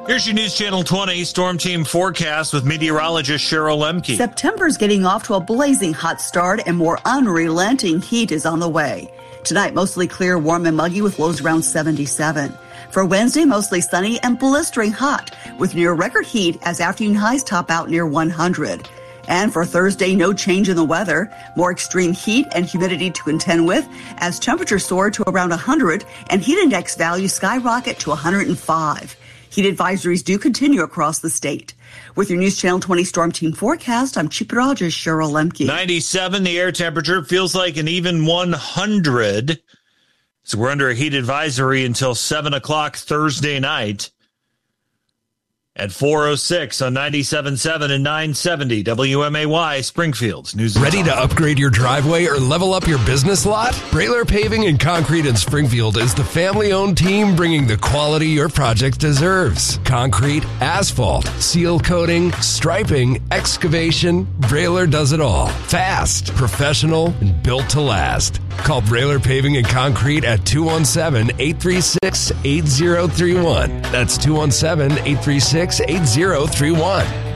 Here's your News Channel 20 Storm Team forecast with meteorologist Cheryl Lemke. September's getting off to a blazing hot start and more unrelenting heat is on the way. Tonight, mostly clear, warm and muggy with lows around 77. For Wednesday, mostly sunny and blistering hot with near record heat as afternoon highs top out near 100. And for Thursday, no change in the weather. More extreme heat and humidity to contend with as temperatures soar to around 100 and heat index values skyrocket to 105. Heat advisories do continue across the state. With your News Channel 20 Storm Team forecast, I'm meteorologist Cheryl Lemke. 97, the air temperature feels like an even 100. So we're under a heat advisory until 7 o'clock Thursday night at 4:06 on 97.7 and 970 WMAY, Springfield's News. Ready to upgrade your driveway or level up your business lot? Brailer Paving and Concrete in Springfield is the family-owned team bringing the quality your project deserves. Concrete, asphalt, seal coating, striping, excavation, Brailer does it all. Fast, professional, and built to last. Call Brailer Paving and Concrete at 217-836-8031. That's 217-836-8031.